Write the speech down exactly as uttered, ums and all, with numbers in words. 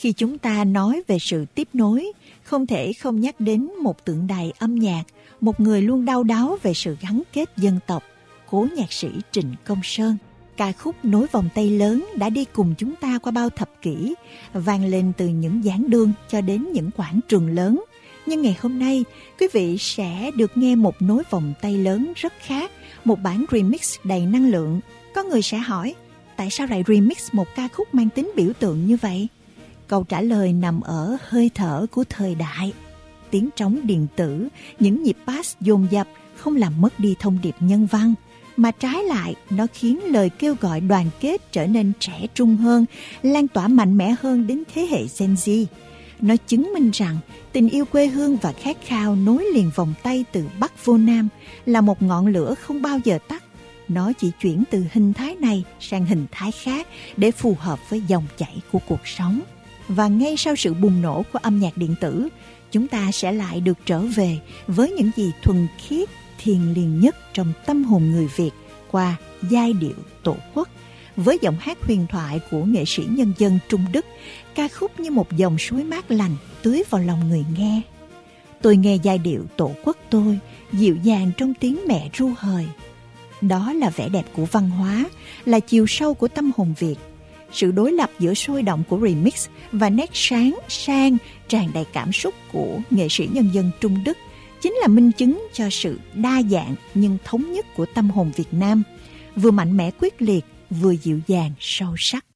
Khi chúng ta nói về sự tiếp nối, không thể không nhắc đến một tượng đài âm nhạc, một người luôn đau đáu về sự gắn kết dân tộc, cố nhạc sĩ Trịnh Công Sơn. Ca khúc Nối vòng tay lớn đã đi cùng chúng ta qua bao thập kỷ, vang lên từ những giảng đường cho đến những quảng trường lớn. Nhưng ngày hôm nay, quý vị sẽ được nghe một nối vòng tay lớn rất khác, một bản remix đầy năng lượng. Có người sẽ hỏi, tại sao lại remix một ca khúc mang tính biểu tượng như vậy? Câu trả lời nằm ở hơi thở của thời đại. Tiếng trống điện tử, những nhịp bass dồn dập không làm mất đi thông điệp nhân văn, mà trái lại nó khiến lời kêu gọi đoàn kết trở nên trẻ trung hơn, lan tỏa mạnh mẽ hơn đến thế hệ Gen Z. Nó chứng minh rằng tình yêu quê hương và khát khao nối liền vòng tay từ Bắc vô Nam là một ngọn lửa không bao giờ tắt. Nó chỉ chuyển từ hình thái này sang hình thái khác để phù hợp với dòng chảy của cuộc sống. Và ngay sau sự bùng nổ của âm nhạc điện tử, chúng ta sẽ lại được trở về với những gì thuần khiết, thiêng liêng nhất trong tâm hồn người Việt qua giai điệu Tổ quốc. Với giọng hát huyền thoại của nghệ sĩ nhân dân Trung Đức, ca khúc như một dòng suối mát lành tưới vào lòng người nghe. Tôi nghe giai điệu Tổ quốc tôi, dịu dàng trong tiếng mẹ ru hời. Đó là vẻ đẹp của văn hóa, là chiều sâu của tâm hồn Việt. Sự đối lập giữa sôi động của remix và nét sáng, sang, tràn đầy cảm xúc của nghệ sĩ nhân dân Trung Đức chính là minh chứng cho sự đa dạng nhưng thống nhất của tâm hồn Việt Nam, vừa mạnh mẽ quyết liệt, vừa dịu dàng sâu sắc.